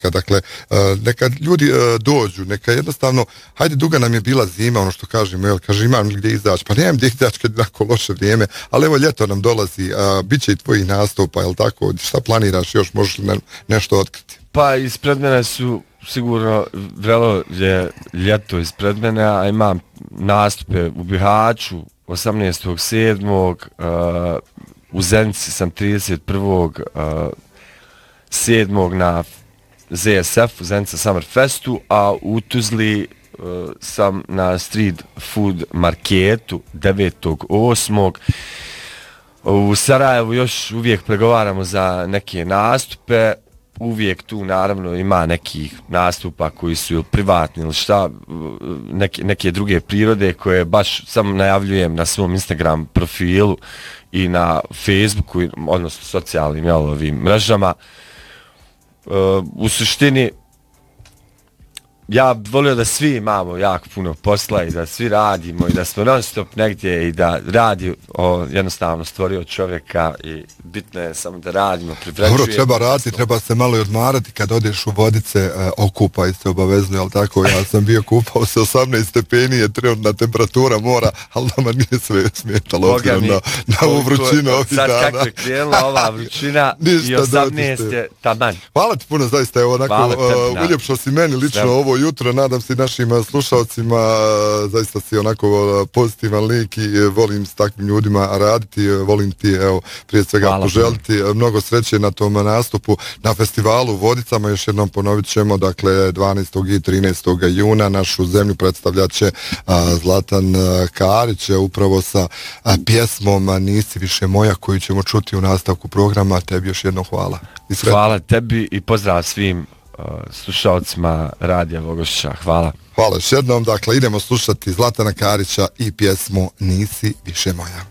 Dakle, neka ljudi dođu, neka jednostavno, hajde duga nam je bila zima, ono što kažemo, jel, kaže imam gdje izaći, pa nemam gdje izaći kad je tako loše vrijeme, ali evo ljeto nam dolazi, bit će i tvojih nastupa, jel tako, šta planiraš još, možeš li nešto otkriti? Pa ispred mene su sigurno vrelo je ljeto ispred mene, a imam nastupe u Bihaću 18.7. U Zenici sam 31.7. na ZSF, u Zenica Summer Festu, a u Tuzli sam na Street Food Marketu 9.8. U Sarajevu još uvijek pregovaramo za neke nastupe, uvijek tu naravno ima nekih nastupa koji su ili privatni ili šta, neke druge prirode koje baš samo najavljujem na svom Instagram profilu i na Facebooku, odnosno socijalnim ovim mrežama. U suštini ja bih volio da svi imamo jako puno posla i da svi radimo i da smo non stop negdje i da radi jednostavno stvorio čovjeka i bitno je samo da radimo, privređujemo. Dobro, treba raditi, treba se malo i odmarati kad odeš u Vodice, okupaj se obavezno, jel tako? Ja sam bio kupao se 18 stepeni, je trenutna temperatura mora, ali nama nije sve smetalo obzirom na ovu vrućinu ovih dana. Sad kako je krenula ova vrućina i 18 je taman. Hvala ti puno, zaista je onako, uljepšao si meni lično ovo jutro, nadam se i našim slušalcima, zaista si onako pozitivan lik i volim s takvim ljudima raditi, volim ti, evo, prije svega poželiti mnogo sreće na tom nastupu na festivalu u Vodicama, još jednom ponovit ćemo, dakle 12. i 13. juna našu zemlju predstavljat će Zlatan Karić, upravo sa pjesmom Nisi više moja, koju ćemo čuti u nastavku programa. Tebi još jednom hvala. Hvala tebi i pozdrav svim slušalcima Radija Vogošća. Hvala. Hvala još jednom. Dakle, idemo slušati Zlatana Karića i pjesmu Nisi više moja.